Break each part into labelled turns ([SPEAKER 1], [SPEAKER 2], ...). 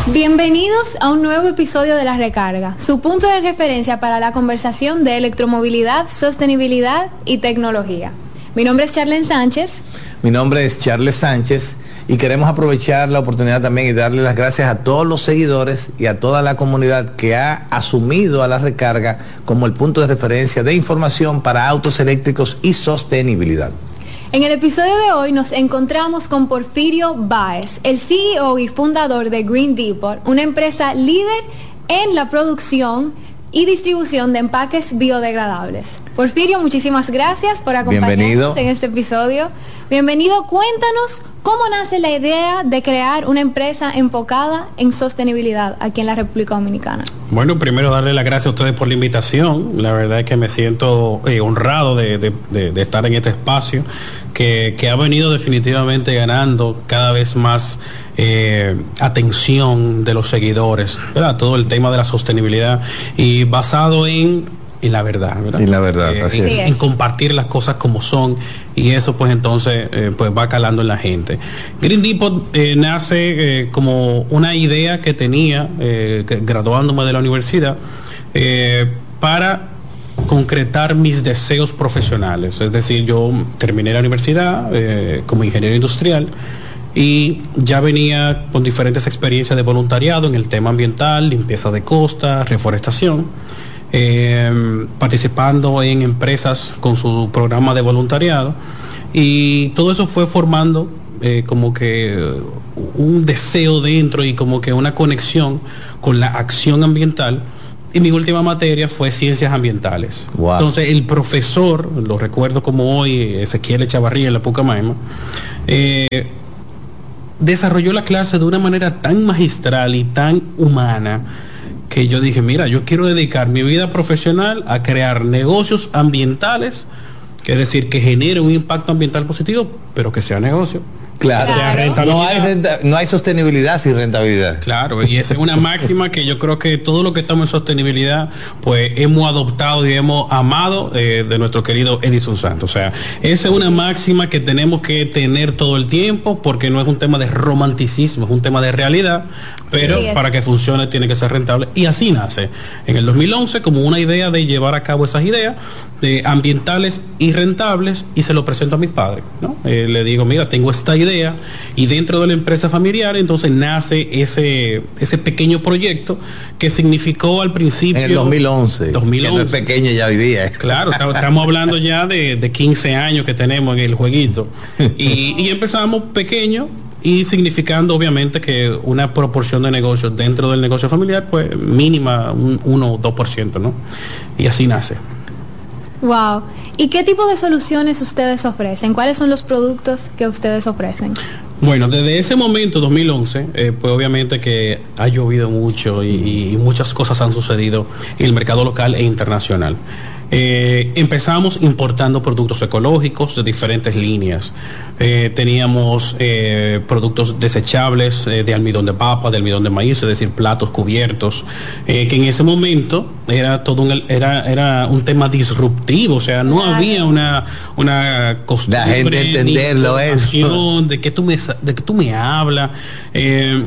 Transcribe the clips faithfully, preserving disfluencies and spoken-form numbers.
[SPEAKER 1] Bienvenidos a un nuevo episodio de La Recarga, su punto de referencia para la conversación de electromovilidad, sostenibilidad y tecnología. Mi nombre es Charlen Sánchez.
[SPEAKER 2] Mi nombre es Charles Sánchez y queremos aprovechar la oportunidad también y darle las gracias a todos los seguidores y a toda la comunidad que ha asumido a La Recarga como el punto de referencia de información para autos eléctricos y sostenibilidad.
[SPEAKER 1] En el episodio de hoy nos encontramos con Porfirio Báez, el C E O y fundador de Green Depot, una empresa líder en la producción y distribución de empaques biodegradables. Porfirio, muchísimas gracias por acompañarnos Bienvenido. en este episodio. Bienvenido, cuéntanos cómo nace la idea de crear una empresa enfocada en sostenibilidad aquí en la República Dominicana.
[SPEAKER 3] Bueno, primero darle las gracias a ustedes por la invitación. La verdad es que me siento eh, honrado de, de, de, de estar en este espacio que, que ha venido definitivamente ganando cada vez más eh, atención de los seguidores, ¿verdad? Todo el tema de la sostenibilidad y basado en en la verdad, ¿verdad?
[SPEAKER 2] En la verdad,
[SPEAKER 3] eh,
[SPEAKER 2] así
[SPEAKER 3] en,
[SPEAKER 2] es.
[SPEAKER 3] en compartir las cosas como son, y eso pues entonces eh, pues va calando en la gente. Green Depot eh, nace eh, como una idea que tenía eh, que, graduándome de la universidad eh, para concretar mis deseos profesionales. Es decir, yo terminé la universidad eh, como ingeniero industrial y ya venía con diferentes experiencias de voluntariado en el tema ambiental, limpieza de costa, reforestación. Eh, participando en empresas con su programa de voluntariado, y todo eso fue formando eh, como que un deseo dentro y como que una conexión con la acción ambiental. Y mi última materia fue ciencias ambientales.
[SPEAKER 2] Wow.
[SPEAKER 3] Entonces el profesor, lo recuerdo como hoy, Ezequiel Echavarría en la Pucamaima, eh, desarrolló la clase de una manera tan magistral y tan humana que yo dije, mira, yo quiero dedicar mi vida profesional a crear negocios ambientales, que es decir, que genere un impacto ambiental positivo, pero que sea negocio.
[SPEAKER 2] Claro,
[SPEAKER 3] claro.
[SPEAKER 2] No, hay renta, no hay sostenibilidad sin rentabilidad.
[SPEAKER 3] Claro, y esa es una máxima que yo creo que todo lo que estamos en sostenibilidad, pues hemos adoptado y hemos amado eh, de nuestro querido Edison Santos. O sea, esa es una máxima que tenemos que tener todo el tiempo, porque no es un tema de romanticismo, es un tema de realidad, pero sí, para que funcione tiene que ser rentable. Y así nace en el dos mil once como una idea de llevar a cabo esas ideas de ambientales y rentables, y se lo presento a mis padres, ¿no? Eh, le digo, mira, tengo esta idea, y dentro de la empresa familiar entonces nace ese ese pequeño proyecto que significó al principio
[SPEAKER 2] en el dos mil once,
[SPEAKER 3] dos mil once.
[SPEAKER 2] Que no es pequeño ya hoy día, ¿eh?
[SPEAKER 3] Claro, estamos hablando ya de, de quince años que tenemos en el jueguito, y, y empezamos pequeño y significando obviamente que una proporción de negocios dentro del negocio familiar pues mínima, un uno o dos por ciento, ¿no? Y así nace.
[SPEAKER 1] Wow. ¿Y qué tipo de soluciones ustedes ofrecen? ¿Cuáles son los productos que ustedes ofrecen?
[SPEAKER 3] Bueno, desde ese momento, dos mil once, eh, pues obviamente que ha llovido mucho y, y muchas cosas han sucedido en el mercado local e internacional. Eh, empezamos importando productos ecológicos de diferentes líneas. Eh, teníamos eh, productos desechables eh, de almidón de papa, de almidón de maíz, es decir, platos cubiertos, eh, que en ese momento era todo un, era, era un tema disruptivo, o sea, no claro. había una, una costumbre,
[SPEAKER 2] la gente entenderlo eso.
[SPEAKER 3] de que tú me, de que tú me hablas. Eh,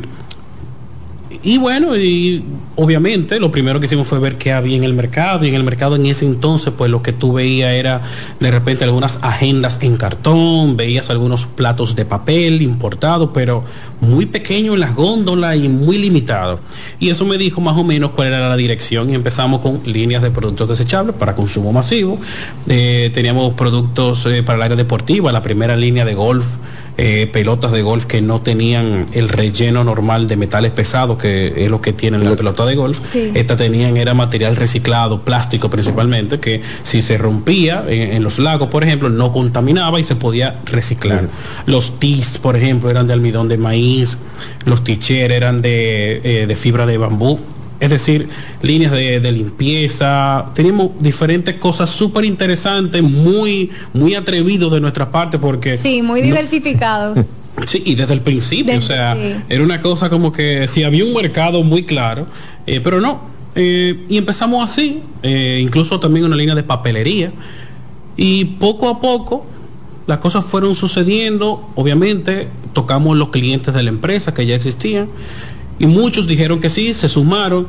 [SPEAKER 3] Y bueno, y obviamente lo primero que hicimos fue ver qué había en el mercado, y en el mercado en ese entonces pues lo que tú veías era de repente algunas agendas en cartón, veías algunos platos de papel importados, pero muy pequeños en las góndolas y muy limitados. Y eso me dijo más o menos cuál era la dirección, y empezamos con líneas de productos desechables para consumo masivo. Eh, teníamos productos eh, para el área deportiva, la primera línea de golf, Eh, pelotas de golf que no tenían el relleno normal de metales pesados, que es lo que tienen la pelota de golf.
[SPEAKER 1] Sí.
[SPEAKER 3] Estas tenían, era material reciclado, plástico principalmente, que si se rompía en, en los lagos, por ejemplo, no contaminaba y se podía reciclar. Sí. Los tees, por ejemplo, eran de almidón de maíz, los t-shirts eran de, eh, de fibra de bambú. Es decir, líneas de, de limpieza. Teníamos diferentes cosas súper interesantes, muy, muy atrevidos de nuestra parte, porque...
[SPEAKER 1] Sí, muy diversificados.
[SPEAKER 3] No, sí, y desde el principio, de, o sea, sí. Era una cosa como que si había un mercado muy claro, eh, pero no. Eh, y empezamos así, eh, incluso también una línea de papelería. Y poco a poco las cosas fueron sucediendo. Obviamente tocamos los clientes de la empresa que ya existían. y muchos dijeron que sí, se sumaron,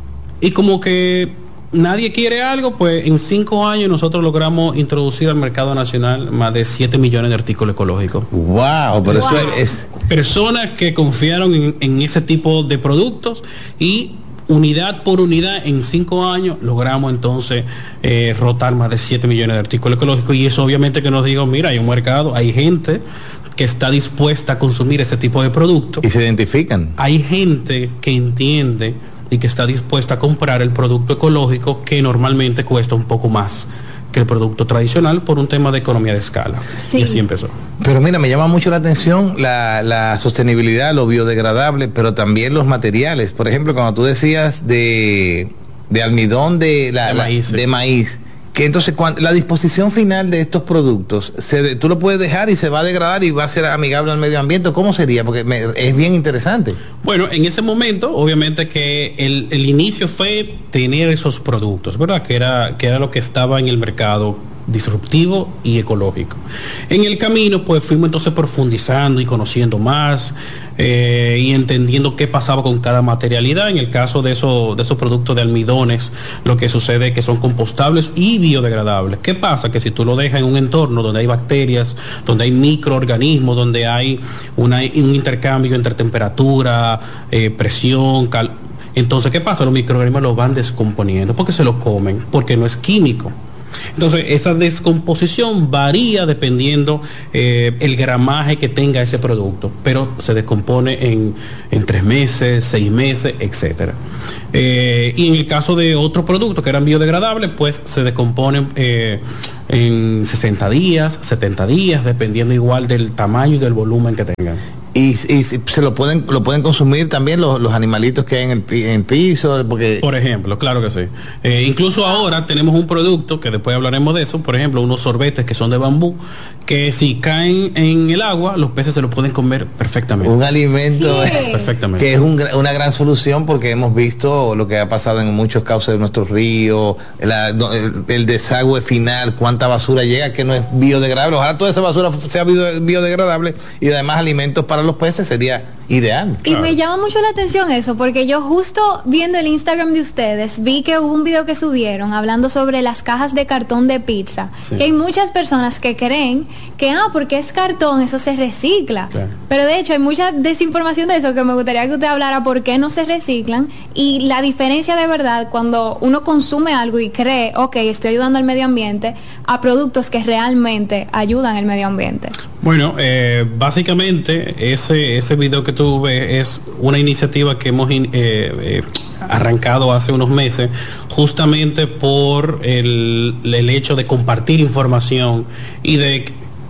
[SPEAKER 3] y como que nadie quiere algo, pues en cinco años nosotros logramos introducir al mercado nacional más de siete millones de artículos ecológicos.
[SPEAKER 2] Wow, pero wow. Eso es...
[SPEAKER 3] Personas que confiaron en, en ese tipo de productos, y unidad por unidad en cinco años logramos entonces eh, rotar más de siete millones de artículos ecológicos, y eso obviamente que nos digo, mira, hay un mercado, hay gente que está dispuesta a consumir ese tipo de productos.
[SPEAKER 2] Y se identifican.
[SPEAKER 3] Hay gente que entiende y que está dispuesta a comprar el producto ecológico, que normalmente cuesta un poco más que el producto tradicional por un tema de economía de escala. Sí. Y así empezó.
[SPEAKER 2] Pero mira, me llama mucho la atención la, la sostenibilidad, lo biodegradable, pero también los materiales. Por ejemplo, cuando tú decías de, de almidón de, la,
[SPEAKER 3] de maíz,
[SPEAKER 2] la, de maíz, que entonces cuando, la disposición final de estos productos, se, tú lo puedes dejar y se va a degradar y va a ser amigable al medio ambiente. ¿Cómo sería? Porque me, es bien interesante.
[SPEAKER 3] Bueno, en ese momento, obviamente que el, el inicio fue tener esos productos, ¿verdad? Que era, que era lo que estaba en el mercado, disruptivo y ecológico. En el camino, pues fuimos entonces profundizando y conociendo más, eh, y entendiendo qué pasaba con cada materialidad. En el caso de esos de esos productos de almidones, lo que sucede es que son compostables y biodegradables. ¿Qué pasa? Que si tú lo dejas en un entorno donde hay bacterias, donde hay microorganismos, donde hay una, un intercambio entre temperatura, eh, presión, cal... entonces, ¿qué pasa? Los microorganismos lo van descomponiendo porque se lo comen, porque no es químico. Entonces, esa descomposición varía dependiendo eh, el gramaje que tenga ese producto, pero se descompone en, en tres meses, seis meses, etcétera. Eh, y en el caso de otros productos que eran biodegradables, pues se descomponen eh, en sesenta días, setenta días, dependiendo igual del tamaño y del volumen que tengan.
[SPEAKER 2] Y, y se lo pueden lo pueden consumir también los, los animalitos que hay en el, en el piso, porque...
[SPEAKER 3] Por ejemplo, claro que sí. Eh, incluso ahora tenemos un producto, que después hablaremos de eso, por ejemplo, unos sorbetes que son de bambú, que si caen en el agua, los peces se los pueden comer perfectamente.
[SPEAKER 2] Un alimento
[SPEAKER 3] sí. Perfectamente.
[SPEAKER 2] Que es un, una gran solución, porque hemos visto lo que ha pasado en muchos cauces de nuestros ríos, la, el, el desagüe final, cuánta basura llega que no es biodegradable. Ojalá toda esa basura sea biodegradable, y además alimentos para los peces sería ideal.
[SPEAKER 1] Y claro, me llama mucho la atención eso, porque yo justo viendo el Instagram de ustedes vi que hubo un video que subieron hablando sobre las cajas de cartón de pizza, sí. Que hay muchas personas que creen que ah, porque es cartón, eso se recicla, claro. Pero de hecho hay mucha desinformación de eso, que me gustaría que usted hablara por qué no se reciclan y la diferencia de verdad cuando uno consume algo y cree, ok, estoy ayudando al medio ambiente, a productos que realmente ayudan al medio ambiente.
[SPEAKER 3] Bueno, eh, básicamente ese ese video que tú ves es una iniciativa que hemos eh, eh, arrancado hace unos meses, justamente por el, el hecho de compartir información y de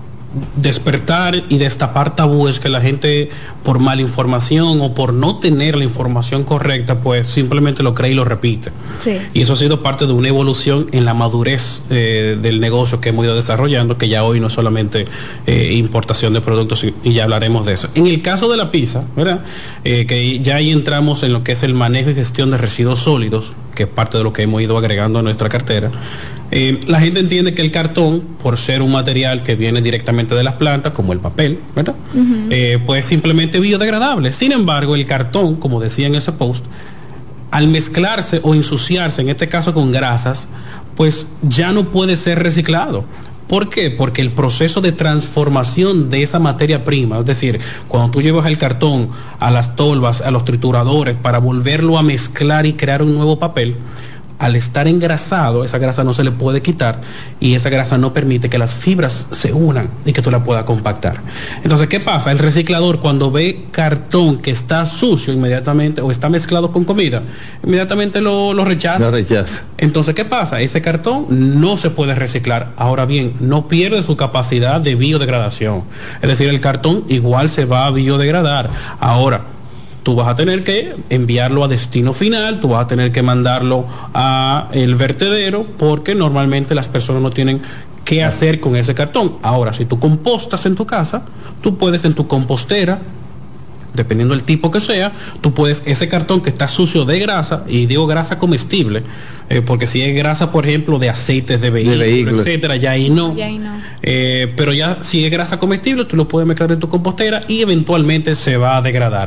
[SPEAKER 3] despertar y destapar tabúes que la gente, por mala información o por no tener la información correcta, pues simplemente lo cree y lo repite.
[SPEAKER 1] Sí.
[SPEAKER 3] Y eso ha sido parte de una evolución en la madurez eh, del negocio que hemos ido desarrollando, que ya hoy no es solamente eh, importación de productos, y, y ya hablaremos de eso. En el caso de la pizza, ¿verdad? Eh, que ya ahí entramos en lo que es el manejo y gestión de residuos sólidos, que es parte de lo que hemos ido agregando a nuestra cartera. Eh, la gente entiende que el cartón, por ser un material que viene directamente de las plantas, como el papel, ¿verdad? Uh-huh. Eh, pues simplemente biodegradable. Sin embargo, el cartón, como decía en ese post, al mezclarse o ensuciarse, en este caso con grasas, pues ya no puede ser reciclado. ¿Por qué? Porque el proceso de transformación de esa materia prima, es decir, cuando tú llevas el cartón a las tolvas, a los trituradores, para volverlo a mezclar y crear un nuevo papel, al estar engrasado, esa grasa no se le puede quitar, y esa grasa no permite que las fibras se unan y que tú la puedas compactar. Entonces, ¿qué pasa? El reciclador, cuando ve cartón que está sucio inmediatamente o está mezclado con comida, inmediatamente lo, lo rechaza.
[SPEAKER 2] Lo rechaza.
[SPEAKER 3] Entonces, ¿qué pasa? Ese cartón no se puede reciclar. Ahora bien, no pierde su capacidad de biodegradación. Es decir, el cartón igual se va a biodegradar. Ahora, tú vas a tener que enviarlo a destino final, tú vas a tener que mandarlo a el vertedero, porque normalmente las personas no tienen qué hacer con ese cartón. Ahora, si tú compostas en tu casa, tú puedes en tu compostera, dependiendo del tipo que sea, tú puedes, ese cartón que está sucio de grasa, y digo grasa comestible, eh, porque si es grasa, por ejemplo, de aceites de vehículos, de vehículos. etcétera, ya ahí no.
[SPEAKER 1] Ya ahí no.
[SPEAKER 3] Eh, pero ya si es grasa comestible, tú lo puedes mezclar en tu compostera y eventualmente se va a degradar.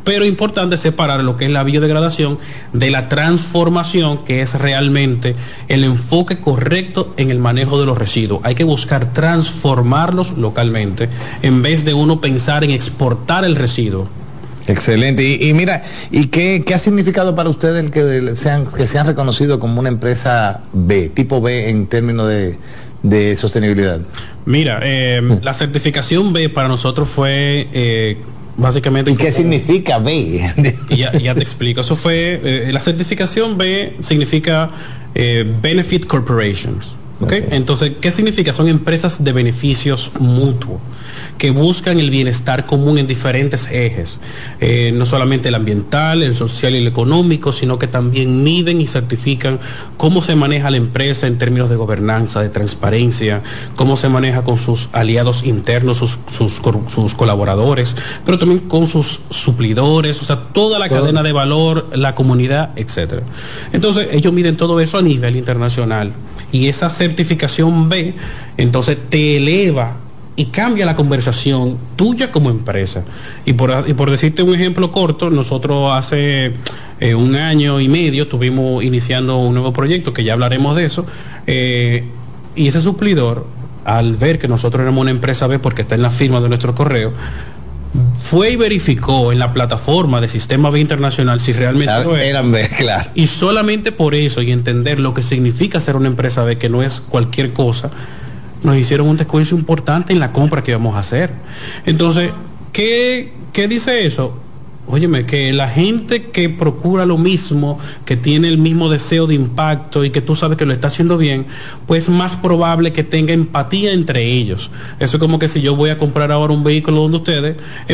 [SPEAKER 3] pero es importante separar lo que es la biodegradación de la transformación, que es realmente el enfoque correcto en el manejo de los residuos. Hay que buscar transformarlos localmente en vez de uno pensar en exportar el residuo.
[SPEAKER 2] Excelente. Y, y mira, ¿y qué, qué ha significado para ustedes el que sean, que sean reconocidos como una empresa B, tipo B en términos de, de sostenibilidad?
[SPEAKER 3] Mira, eh, la certificación B para nosotros fue eh, básicamente...
[SPEAKER 2] ¿Y qué significa B?
[SPEAKER 3] ya, ya te explico. Eso fue, eh, la certificación B significa eh, Benefit Corporations. ¿Okay? Okay. Entonces, ¿qué significa? Son empresas de beneficios mutuos que buscan el bienestar común en diferentes ejes, eh, no solamente el ambiental, el social y el económico, sino que también miden y certifican cómo se maneja la empresa en términos de gobernanza, de transparencia, cómo se maneja con sus aliados internos, sus, sus, sus colaboradores, pero también con sus suplidores, o sea, toda la cadena de valor, la comunidad, etcétera. Entonces, ellos miden todo eso a nivel internacional, y esa certificación B, entonces te eleva y cambia la conversación tuya como empresa. Y por, y por decirte un ejemplo corto, nosotros hace eh, un año y medio estuvimos iniciando un nuevo proyecto, que ya hablaremos de eso, eh, y ese suplidor, al ver que nosotros éramos una empresa B, porque está en la firma de nuestro correo, fue y verificó en la plataforma de Sistema B Internacional si realmente
[SPEAKER 2] lo eran B, claro.
[SPEAKER 3] Y solamente por eso, y entender lo que significa ser una empresa B, que no es cualquier cosa, nos hicieron un descuento importante en la compra que íbamos a hacer. Entonces, ¿qué, qué dice eso? Óyeme, que la gente que procura lo mismo, que tiene el mismo deseo de impacto y que tú sabes que lo está haciendo bien, pues es más probable que tenga empatía entre ellos. Eso es como que si yo voy a comprar ahora un vehículo donde ustedes,